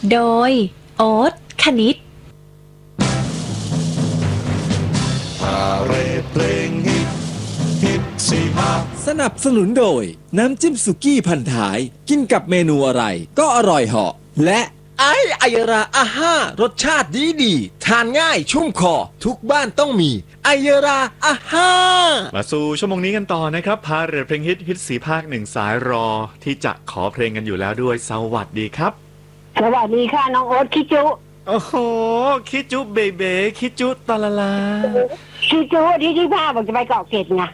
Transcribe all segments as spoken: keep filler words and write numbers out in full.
โดยโอ๊ตคณิตพาเรดเพลงฮิตฮิตสีมาสนับสนุนโดยน้ำจิ้มสุกี้พันท้ายกินกับเมนูอะไรก็อร่อยเหาะและไอไอยราอาห้ารสชาติดีดีทานง่ายชุ่มคอทุกบ้านต้องมีไอยราอาห้ามาสู่ชั่วโมงนี้กันต่อนะครับพาเรดเพลงฮิตฮิตสีภาคหนึ่งสายรอที่จะขอเพลงกันอยู่แล้วด้วยสวัสดีครับสวัสดีค่ะน้องโอ๊ตคิจุโอ้โหคิจุเบเบคิจุตาลาลาคิจุที่ที่ภาพบอกจะไปเกาะเกร็ดไง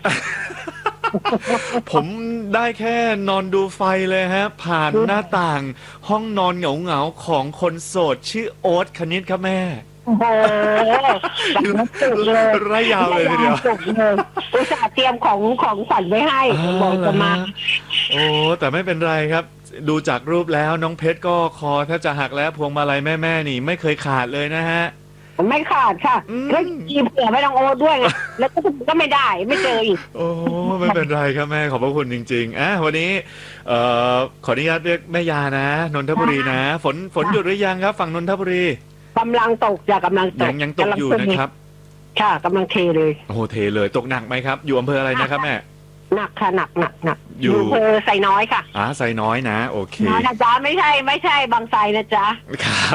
ผมได้แค่นอนดูไฟเลยฮะผ่านหน้าต่างห้องนอนเหงาเหงาของคนโสดชื่อโอ๊ตคณิตครับแม่โอ้โหแบบสุดเลยระยาวเลยทีเดียวอุตส่าห์เตรียมของของฝันไว้ให้บอกจะมาโอ้แต่ไม่เป็นไรครับดูจากรูปแล้วน้องเพชรก็คอถ้าจะหักแล้วพวงมาลัยแม่ๆนี่ไม่เคยขาดเลยนะฮะไม่ขาดค่ะก็ยีเผื่อไม่ต้องโอ๊ตด้วยไงแล้วก็ก็ไม่ได้ไม่เจออีกโอ้ไม่เป็นไรครับแม่ขอบพระคุณจริงๆอ่ะวันนี้เอ่อขออนุญาตเรียกแม่ยานะนนทบุรีนะฝนฝนหยุดหรือยังครับฝั่งนนทบุรีกำลังตกจะกำลังตกยังยังตกอยู่นะครับค่ะกำลังเทเลยโอ้เทเลยตกหนักไหมครับอยู่อำเภออะไรนะครับแม่หนักค่ะหนักหนักหนักอยู่อำเภอไซน้อยค่ะอ่าไซน้อยนะโอเคน้อยนะจ๊ะไม่ใช่ไม่ใช่บางไซนะจ๊ะครับ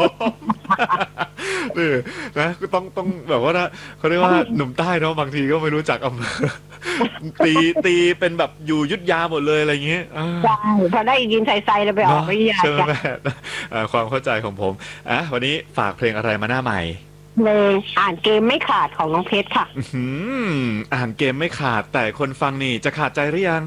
นี่นะก็ต้องต้องแบบว่าเขาเรียกว่าหนุ่มใต้เนาะบางทีก็ไม่รู้จักอำเภอตีตีเป็นแบบอยู่ยุทธยาหมดเลยอะไรอย่างเงี้ยใช่พอได้ยินไซไซแล้วไปออกวิทยาใช่ไหมแม่ความเข้าใจของผมอ่ะวันนี้ฝากเพลงอะไรมาหน้าใหม่เพลงอ่านเกมไม่ขาดของน้องเพชรค่ะอ่านเกมไม่ขาดแต่คนฟังนี่จะขาดใจหรือยัง